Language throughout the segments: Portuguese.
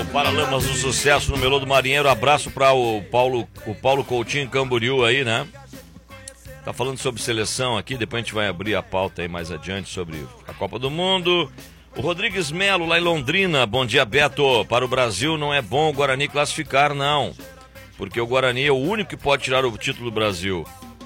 Paralamas do Sucesso no Melô do Marinheiro. Abraço para o Paulo Coutinho Camboriú aí, né? Tá falando sobre seleção aqui, depois a gente vai abrir a pauta aí mais adiante sobre a Copa do Mundo. O Rodrigues Melo, lá em Londrina. Bom dia, Beto. Para o Brasil não é bom o Guarani classificar, não. Porque o Guarani é o único que pode tirar o título do Brasil.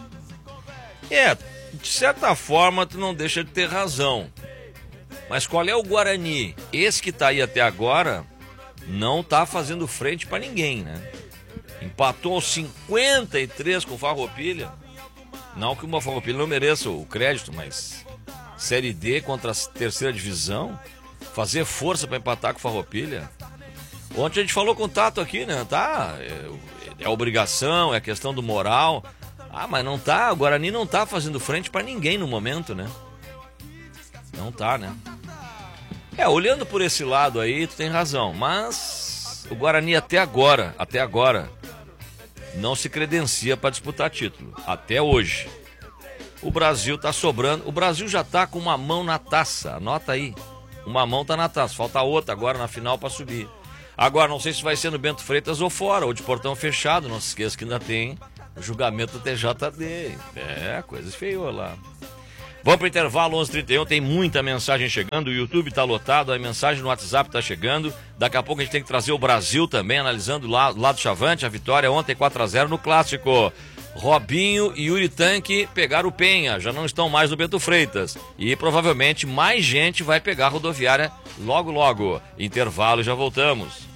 De certa forma, tu não deixa de ter razão. Mas qual é o Guarani? Esse que tá aí até agora não tá fazendo frente pra ninguém, né? Empatou aos 53 com o Farroupilha. Não que o Farroupilha não mereça o crédito, mas Série D contra a terceira divisão, fazer força pra empatar com o Farroupilha. Ontem a gente falou com o Tato aqui, né? Tá, é obrigação, é questão do moral. Mas não tá, o Guarani não tá fazendo frente pra ninguém no momento, né? Não tá, né? Olhando por esse lado aí, tu tem razão, mas o Guarani até agora, não se credencia para disputar título, até hoje. O Brasil tá sobrando, o Brasil já tá com uma mão na taça, anota aí, uma mão tá na taça, falta outra agora na final para subir. Agora, não sei se vai ser no Bento Freitas ou fora, ou de portão fechado, não se esqueça que ainda tem o julgamento do TJD, coisa feia lá. Vamos para o intervalo, 11h31, tem muita mensagem chegando, o YouTube está lotado, a mensagem no WhatsApp está chegando, daqui a pouco a gente tem que trazer o Brasil também, analisando lá do lado Chavante, a vitória ontem 4-0 no Clássico. Robinho e Yuri Tanque pegaram o Penha, já não estão mais no Bento Freitas, e provavelmente mais gente vai pegar a rodoviária logo logo. Intervalo, já voltamos.